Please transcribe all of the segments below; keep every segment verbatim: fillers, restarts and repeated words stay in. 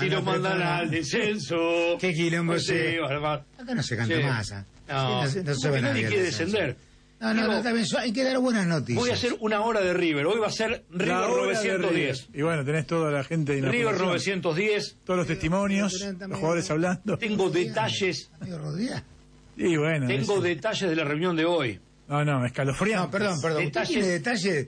Si lo mandan al descenso. Qué quilombo sí, ese. Acá Acá no se canta sí. más. ¿eh? No, Sí, no, no se porque ve nadie nadie quiere al descenso. descender. No, no, Digo, no, también hay que dar buenas noticias. voy a hacer una hora de River. Hoy va a ser La River hora de novecientos diez. River. Y bueno, tenés toda la gente de la River información, novecientos diez. todos los testimonios, Pero también- los jugadores hablando. Tengo detalles. Amigo Rodríguez. Y bueno, Tengo eso. detalles de la reunión de hoy. No, no, escalofriante. No, perdón, perdón. ¿Usted Detalles- tiene detalle?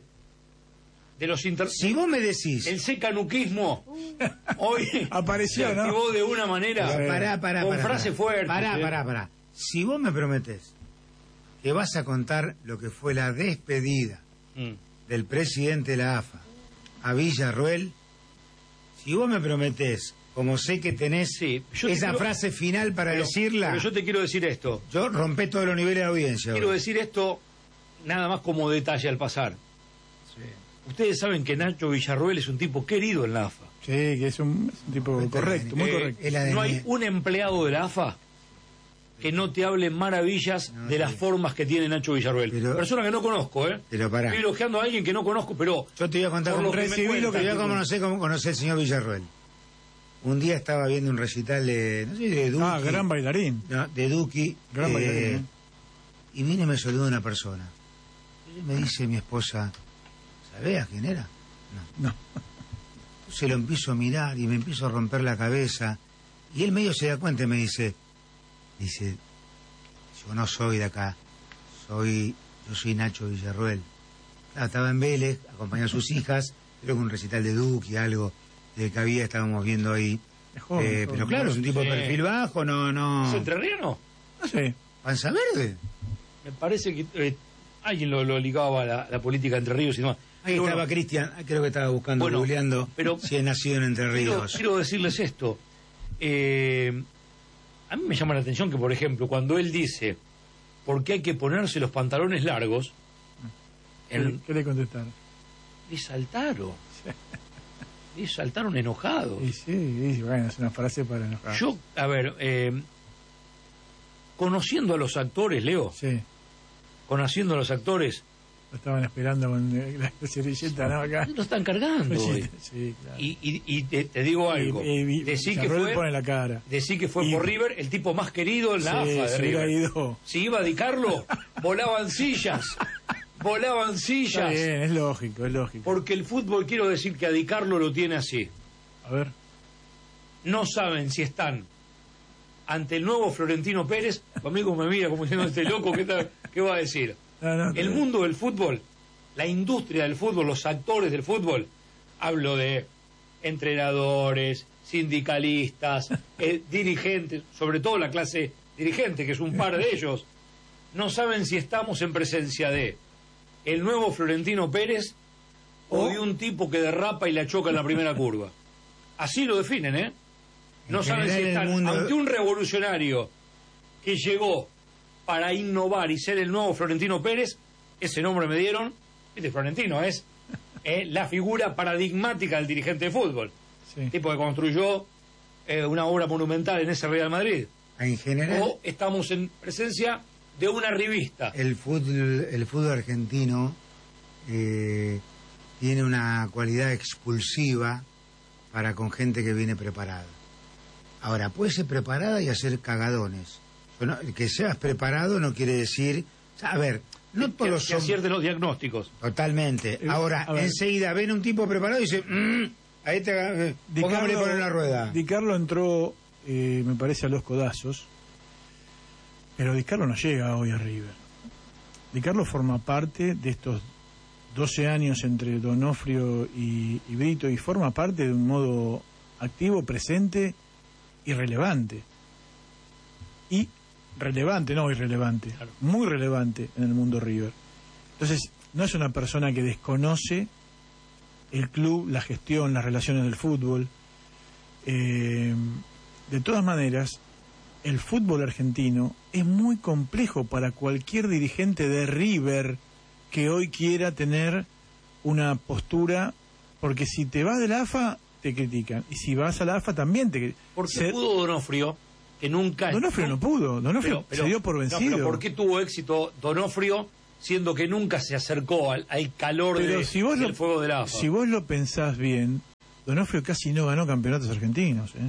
De los inter... Si vos me decís... El secanuquismo hoy Apareció, se ¿no? activó de una manera Pero pará, pará, con pará, frase pará. fuerte. Pará, ¿eh? pará, pará. Si vos me prometés que vas a contar lo que fue la despedida Mm. del presidente de la A F A a Villarruel, si vos me prometés, como sé que tenés Sí, yo te esa quiero- frase final para Pero- decirla, Pero yo te quiero decir esto. yo rompé todos los niveles de audiencia. Quiero ahora. decir esto nada más como detalle al pasar. Ustedes saben que Nacho Villarruel es un tipo querido en la A F A. Sí, que es un, es un tipo correcto, muy Eh, correcto. El A D N. No hay un empleado de la A F A que no te hable maravillas No, de sí. las formas que tiene Nacho Villarruel. Pero- Persona que no conozco, ¿eh? Pero pará. Estoy elogiando a alguien que no conozco, pero Yo te voy a contar Por cómo lo que me recibí lo que cuentan, yo conocí cómo conocí al señor Villarruel. Un día estaba viendo un recital de, no sé, de Duki. Ah, gran bailarín. No, de Duki. Gran eh, bailarín, ¿eh? Y viene y me saluda una persona. Y me dice mi esposa, ¿sabés a quién era? No. No. Se lo empiezo a mirar y me empiezo a romper la cabeza. Y él medio se da cuenta y me dice, dice, yo no soy de acá, soy, yo soy Nacho Villarruel. Claro, estaba en Vélez, acompañó a sus hijas, creo que un recital de Duki, algo del que había, estábamos viendo ahí. Es joven, Eh, joven. pero claro, es un tipo de Sí. perfil bajo, no, ¿es no. entrerriano? No sé. ¿Panza verde? Me parece que eh, alguien lo, lo ligaba a la, la política entre ríos y demás. Ahí Pero estaba bueno, Cristian, creo que estaba buscando, Bueno, googleando, pero- si es nacido en Entre quiero, Ríos. quiero decirles esto. Eh, a mí me llama la atención que, por ejemplo, cuando él dice por qué hay que ponerse los pantalones largos, ¿Qué, en, qué le contestaron? le saltaron. Le saltaron enojados. Y sí, y bueno, es una frase para enojar. Yo, a ver, eh, conociendo a los actores, Leo, Sí, conociendo a los actores, lo estaban esperando con eh, la servilleta, ¿no? Acá. lo están cargando hoy. Sí, claro. Y, y, y te, te digo algo, Y- y- decí que Villarruel fue, pone la cara. decí que fue Y- por River el tipo más querido en la Sí, A F A de se hubiera River. ido. Si iba a Dicarlo, volaban sillas, volaban Está sillas, bien, es lógico, es lógico. porque el fútbol, quiero decir que a Dicarlo lo tiene así. A ver. No saben si están ante el nuevo Florentino Pérez. Conmigo me mira como diciendo, este loco, ¿qué, tal- qué va a decir? No, no, El no. mundo del fútbol, la industria del fútbol, los actores del fútbol, hablo de entrenadores, sindicalistas, eh, dirigentes, sobre todo la clase dirigente, que es un par de ellos, no saben si estamos en presencia de el nuevo Florentino Pérez o de un tipo que derrapa y la choca en la primera curva. Así lo definen, ¿eh? No En saben si general, el están mundo- ante un revolucionario que llegó para innovar y ser el nuevo Florentino Pérez. Ese nombre me dieron. Este Florentino es eh, la figura paradigmática del dirigente de fútbol. Sí. Tipo que construyó eh, una obra monumental en ese Real Madrid. En general, O estamos en presencia de una revista. el fútbol, el fútbol argentino eh, tiene una cualidad expulsiva para con gente que viene preparada. Ahora, puede ser preparada y hacer cagadones. Pero no- que seas preparado no quiere decir... o sea, a ver, no que, todos que son... acierten los diagnósticos. Totalmente. Eh, Ahora, a ver. enseguida ven un tipo preparado y dice... "Mm, ahí te... eh, pongámosle por la rueda. Di Carlo entró, eh, me parece, a los codazos. Pero Di Carlo no llega hoy a River. Di Carlo forma parte de estos doce años entre Donofrio y, y Brito y forma parte de un modo activo, presente y relevante. Y relevante, no irrelevante, Claro. muy relevante en el mundo River. Entonces, no es una persona que desconoce el club, la gestión, las relaciones del fútbol. Eh, de todas maneras, el fútbol argentino es muy complejo para cualquier dirigente de River que hoy quiera tener una postura, porque si te vas de la A F A, te critican, y si vas a la A F A también te critican. Porque Se- pudo Donofrio, que nunca... Donofrio no pudo, Donofrio Pero- pero- se dio por no, vencido. pero ¿por qué tuvo éxito Donofrio, siendo que nunca se acercó al, al calor Pero de- si vos del lo, fuego de la A F A? si vos lo pensás bien, Donofrio casi no ganó campeonatos argentinos, ¿eh?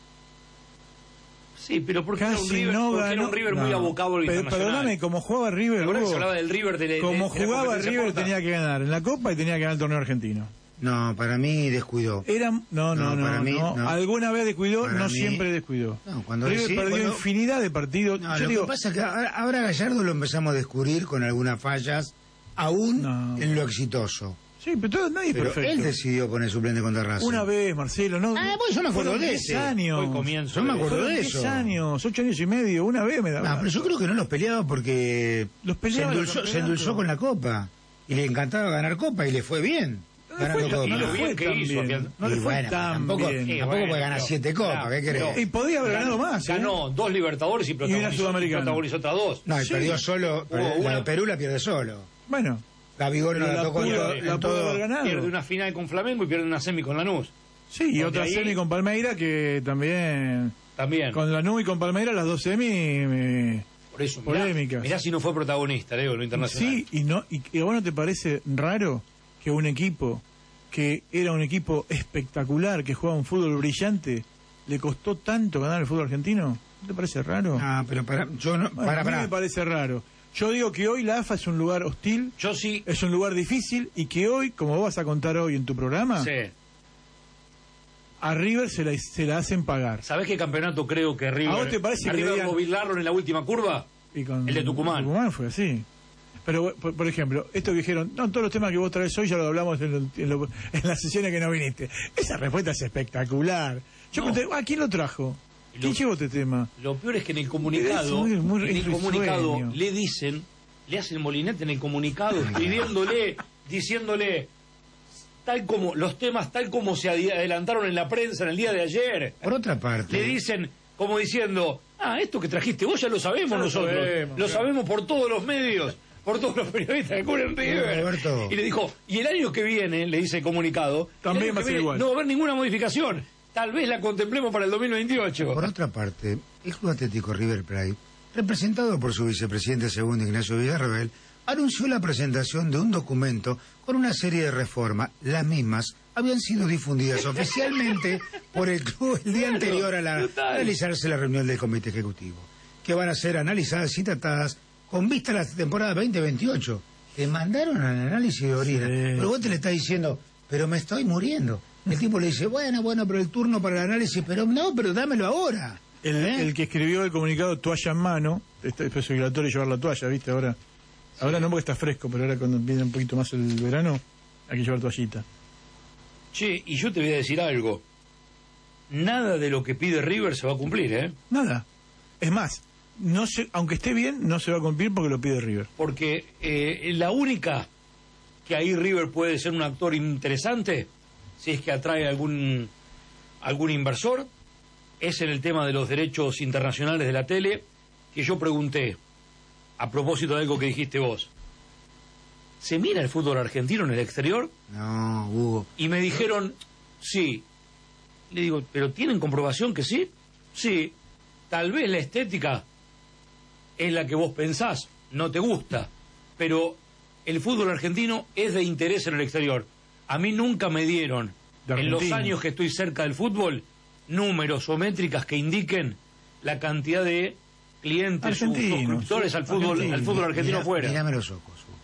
Sí, pero porque, era un, River, no porque ganó, era un River no. muy abocado al internacional. Perdóname, como jugaba River, Ahora Hugo, se hablaba del River de, de, como de, de jugaba River porta. tenía que ganar en la Copa y tenía que ganar el torneo argentino. No, para mí descuidó. Era, no, no, No, no, para no, mí, no. Alguna vez descuidó, Para no mí- siempre descuidó. No, cuando River recién- perdió cuando- infinidad de partidos. No, Yo lo digo, que pasa es que ahora ahora Gallardo lo empezamos a descubrir con algunas fallas, aún No. en lo exitoso. sí, pero todo, nadie es Pero perfecto. él decidió poner suplente contra Racing. Una vez, Marcelo, no. Ah, pues yo me acuerdo fueron de diez ese. años. Fue el comienzo. Yo me de- acuerdo Fueron de diez eso. años, ocho años y medio, una vez me da. No, pero yo creo que no los peleaba porque Los se, peleaba los endulzó, se campeonatos. endulzó con la Copa. Y le encantaba ganar Copa y le fue bien. No le ganando fue- Copa. no le lo fue bien que tan hizo, bien. que- No le Y fue bueno, tan tampoco, bien. tampoco bueno, puede ganar pero- siete Copas, claro, ¿qué Y crees? podía haber ganado más. ¿eh? Ganó dos Libertadores y protagonizó, Sudamericana. protagonizó otras dos. No, y Sí. perdió solo. Hubo La una- de Perú la pierde solo. Bueno, Gabigol no Pero la la tocó en pudo- todo- la en pudo todo. haber ganado. Pierde una final con Flamengo y pierde una semi con Lanús. sí, y Porque otra ahí- semi con Palmeira que también. También. Con Lanús y con Palmeira, las dos semi. eh, Por eso, mirá, polémicas. mirá si no fue protagonista, Leo, en lo internacional. Sí, y no y, y a vos no te parece raro que un equipo que era un equipo espectacular, que jugaba un fútbol brillante, le costó tanto ganar el fútbol argentino? ¿No te parece raro? Ah, pero para, yo no, Bueno, para, a mí para. me parece raro. Yo digo que hoy la A F A es un lugar hostil, Yo sí, es un lugar difícil y que hoy, como vos vas a contar hoy en tu programa, sí. a River se la, se la hacen pagar. ¿Sabés qué campeonato creo que River... ¿A vos te parece a que River debían- movilaron en la última curva? Y con- El de Tucumán. Tucumán fue así. Pero, por, por ejemplo, esto que dijeron, no, todos los temas que vos traes hoy ya lo hablamos en, el- en, lo- en las sesiones que no viniste. Esa respuesta es espectacular. Yo No. pregunté, ¿a quién lo trajo? Lo- ¿Quién llevó este tema? Lo peor es que en el comunicado, Es muy- muy en el risueño. comunicado le dicen, le hacen molinete en el comunicado, escribiéndole, diciéndole, tal como, los temas tal como se adi- adelantaron en la prensa en el día de ayer. Por otra parte, Le dicen, como diciendo, ah, esto que trajiste vos ya lo sabemos Ya lo nosotros. sabemos, lo claro. sabemos por todos los medios, por todos los periodistas que cubren River. Roberto. Y le dijo, y el año que viene, le dice el comunicado, el También año va a que ser viene igual. no va a haber ninguna modificación. Tal vez la contemplemos para el dos mil veintiocho. por otra parte, el Club Atlético River Plate, representado por su vicepresidente segundo Ignacio Villarroel, anunció la presentación de un documento con una serie de reformas. Las mismas habían sido difundidas oficialmente por el club el día anterior a la total. a realizarse la reunión del comité ejecutivo, que van a ser analizadas y tratadas con vista a la temporada veinte veintiocho. Te mandaron al análisis de orina, Sí. pero vos te le estás diciendo, pero me estoy muriendo. El tipo le dice, bueno, bueno, pero el turno para el análisis, pero no, pero dámelo ahora. El, ¿Eh? el que escribió el comunicado, toalla en mano, este, es obligatorio llevar la toalla, ¿viste? Ahora, ahora no porque está fresco, pero ahora cuando viene un poquito más el verano, hay que llevar toallita. Che, y yo te voy a decir algo. Nada de lo que pide River se va a cumplir, ¿eh? Nada. Es más, no se, aunque esté bien, no se va a cumplir porque lo pide River. Porque eh, la única que ahí River puede ser un actor interesante, si es que atrae algún, algún inversor, es en el tema de los derechos internacionales de la tele, que yo pregunté, a propósito de algo que dijiste vos. ¿Se mira el fútbol argentino en el exterior? No, Hugo. Y me dijeron, sí. Le digo, ¿pero tienen comprobación que sí? Sí. Tal vez la estética es la que vos pensás, no te gusta. Pero el fútbol argentino es de interés en el exterior. A mí nunca me dieron, De en los Argentina. años que estoy cerca del fútbol, números o métricas que indiquen la cantidad de clientes o Argentinos, suscriptores sí, al fútbol, argentinos. al fútbol argentino Mirá- afuera. Mírame los ojos, Hugo.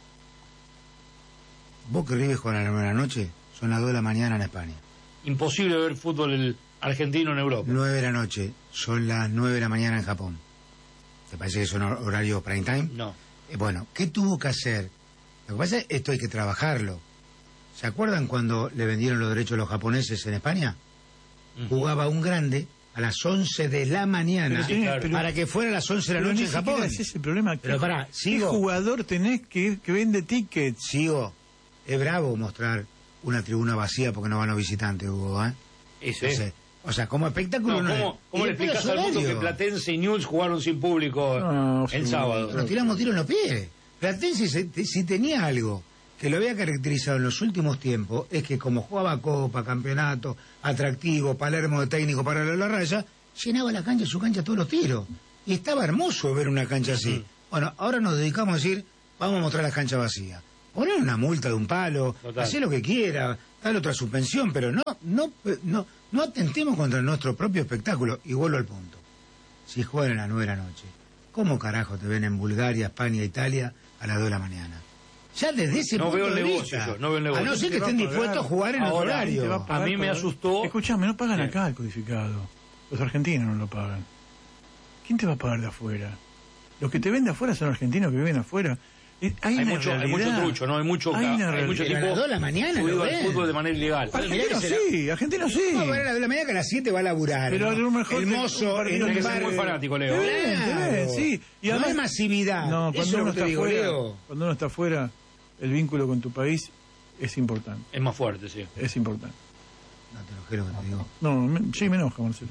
Vos que River juega a la nueve de la noche, son las dos de la mañana en España. Imposible ver fútbol el argentino en Europa. nueve de la noche, son las nueve de la mañana en Japón. ¿Te parece que son hor- horarios prime time? No. Eh, bueno, ¿qué tuvo que hacer? Lo que pasa es que esto hay que trabajarlo. ¿Se acuerdan cuando le vendieron los derechos a los japoneses en España? Ujú. Jugaba un grande a las once de la mañana Pero tiene- pero- para que fuera a las once de la Pero noche ni en siquiera Japón. ese es el problema. Pero ¿Qué- pará, ¿Qué sigo. jugador tenés que, que vende tickets? Sigo. Es bravo mostrar una tribuna vacía porque no van los visitantes, Hugo, ¿eh? Ese. Entonces, o sea, como espectáculo No, no, ¿cómo, es. cómo Y le después explicas los al mundo que horarios. Platense y News jugaron sin público No, el sí. sábado? Nos tiramos tiro en los pies. Platense, si, si tenía algo que lo había caracterizado en los últimos tiempos, es que como jugaba Copa, Campeonato, atractivo, Palermo de técnico para la raya, llenaba la cancha, su cancha, todos los tiros. Y estaba hermoso ver una cancha así. Ujú. Bueno, ahora nos dedicamos a decir, vamos a mostrar las canchas vacías. Poner una multa de un palo, Total. hacer lo que quiera, dale otra suspensión, pero no, no, no, no atentemos contra nuestro propio espectáculo. Y vuelvo al punto. Si juegan a las nueve de la noche, ¿cómo carajo te ven en Bulgaria, España, Italia a las dos de la mañana? Ya desde ese no punto veo el de negocio vista, yo, no veo el negocio. a no ser que estén dispuestos a jugar en otro Ahora, horario. a mí me asustó. Escuchame, no pagan Bien. acá el codificado. Los argentinos no lo pagan. ¿Quién te va a pagar de afuera? Los que te ven de afuera son argentinos que viven afuera. Eh, Hay, Hay una mucho, hay realidad. mucho trucho, ¿no? Hay mucho, Hay hay una mucho realidad. Pero a tipo las dos de la mañana subido lo al ven. fútbol de manera ilegal. Argentinos sí, argentinos sí. No, bueno, a las de la mañana que a las siete va a laburar. Pero ¿no? a lo mejor el te- mozo un partido en Tiene que un ser bar- muy fanático, Te Leo. ven, te ven, sí. Y no además, hay masividad. no, Eso cuando es uno lo que está te digo, afuera, Leo. cuando uno está afuera, el vínculo con tu país es importante. Es más fuerte, sí. Es importante. No te enojé lo que te digo. No, me- sí me enoja, Marcelo.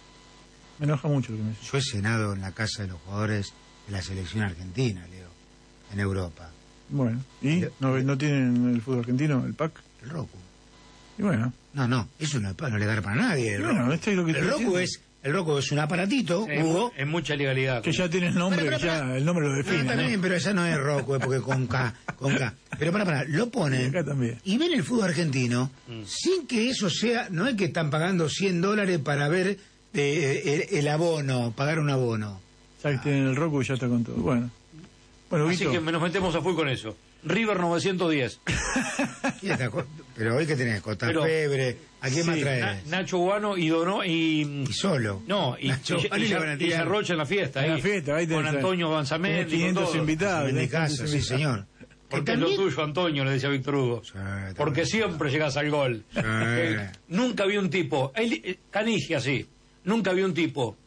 Me enoja mucho lo que me dices. Yo he cenado en la casa de los jugadores de la selección argentina, Leo, en Europa. Bueno, ¿y Yo- no, no tienen el fútbol argentino, el P A C? El Roku. Y bueno, No, no, eso no, no le da para nadie. El Bueno, Roku, esto es lo que el estoy Roku diciendo. es, el Roku es un aparatito, Es, Hugo. es mucha legalidad. que ya tiene el nombre, Pero, que pero, ya pero- el nombre lo No, define. está ¿no? bien, pero esa no es Roku, es porque con K, con K. Pero para, para, lo ponen Acá también. y ven el fútbol argentino Mm. sin que eso sea, no es que están pagando cien dólares para ver eh, el, el abono, pagar un abono. Ya que tienen el Roku y ya está con todo. Bueno, bueno, Así Vito, que nos metemos a full con eso. River novecientos diez. ¿Quién está co- Pero hoy que tenés, Costa Pero- Febre, ¿a quién más Sí, traes? Na- Nacho Guano y Donó y... Y solo. No, y, Nacho y, Guano y, le van a y tirar. Sarrocha en la fiesta. en la ahí, fiesta, ahí con tenés- Antonio tenés Banzamendi, con quinientos todo. invitados. En mi tenés casa, quinientos sí, invitados. señor. Porque Que es lo también- tuyo, Antonio, le decía Víctor Hugo. Sí, está Porque bien. siempre llegas al gol. Sí. Eh, nunca vi un tipo, él, eh, Canigia sí, nunca vi un tipo,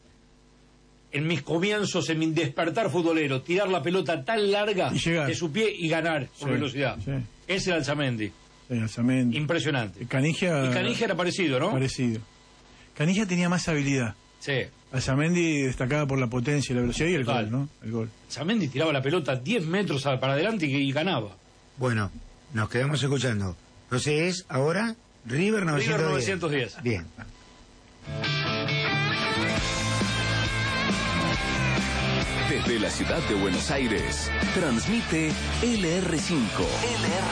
en mis comienzos, en mi despertar futbolero, tirar la pelota tan larga Y llegar. de su pie y ganar por Sí, velocidad. sí. Ese era Alzamendi. Sí, Alzamendi. Impresionante. Canigia. Y Canigia era parecido, ¿no? Parecido. Canigia tenía más habilidad. Sí. Alzamendi destacaba por la potencia y la velocidad y el Total. gol, ¿no? El gol. Alzamendi tiraba la pelota diez metros a- para adelante y, y ganaba. Bueno, nos quedamos escuchando. Entonces es ahora River novecientos diez. River novecientos diez. Bien. Desde la ciudad de Buenos Aires, transmite L R cinco.